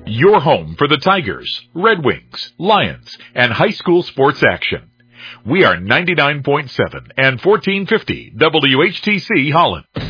Your home for the Tigers, Red Wings, Lions, and high school sports action. We are 99.7 and 1450 WHTC Holland.